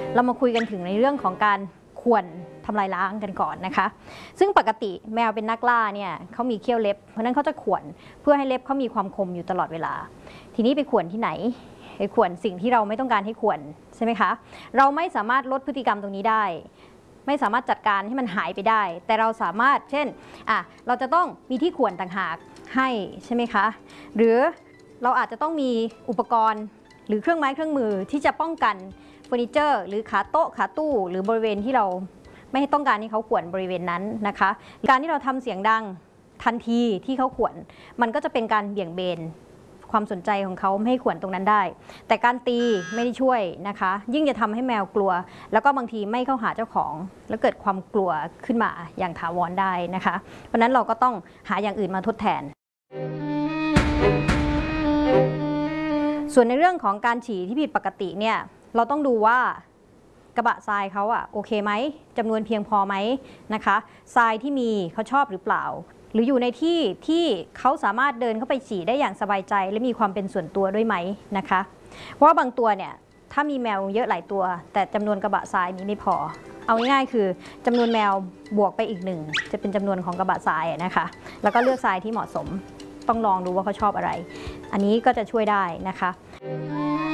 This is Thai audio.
เรามาคุยกันถึงในเรื่องของการข่วนทำลายล้างกันก่อนนะคะซึ่งปกติแมวเป็นนักล่าเนี่ยเขามีเขี้ยวเล็บเพราะนั้นเขาจะข่วนเพื่อให้เล็บเขามีความคมอยู่ตลอดเวลาทีนี้ไปข่วนที่ไหนไปข่วนสิ่งที่เราไม่ต้องการให้ข่วนใช่ไหมคะเราไม่สามารถลดพฤติกรรมตรงนี้ได้ไม่สามารถจัดการให้มันหายไปได้แต่เราสามารถเช่นเราจะต้องมีที่ข่วนต่างหากให้ใช่ไหมคะหรือเราอาจจะต้องมีอุปกรณ์หรือเครื่องไม้เครื่องมือที่จะป้องกันเฟอร์นิเจอร์หรือขาโต๊ะขาตู้หรือบริเวณที่เราไม่ต้องการให้เขาข่วนบริเวณนั้นนะคะการที่เราทำเสียงดังทันทีที่เขาข่วนมันก็จะเป็นการเบี่ยงเบนความสนใจของเขาไม่ให้ข่วนตรงนั้นได้แต่การตีไม่ได้ช่วยนะคะยิ่งจะทำให้แมวกลัวแล้วก็บางทีไม่เข้าหาเจ้าของแล้วเกิดความกลัวขึ้นมาอย่างถาวรได้นะคะเพราะนั้นเราก็ต้องหาอย่างอื่นมาทดแทนส่วนในเรื่องของการฉี่ที่ผิดปกติเนี่ยเราต้องดูว่ากระบะทรายเขาโอเคไหมจำนวนเพียงพอไหมนะคะทรายที่มีเขาชอบหรือเปล่าหรืออยู่ในที่ที่เขาสามารถเดินเข้าไปฉี่ได้อย่างสบายใจและมีความเป็นส่วนตัวด้วยไหมนะคะเพราะว่าบางตัวเนี่ยถ้ามีแมวเยอะหลายตัวแต่จำนวนกระบะทรายนี้ไม่พอเอาง่ายๆคือจำนวนแมวบวกไปอีกหนึ่งจะเป็นจำนวนของกระบะทรายนะคะแล้วก็เลือกทรายที่เหมาะสมต้องลองดูว่าเขาชอบอะไรอันนี้ก็จะช่วยได้นะคะ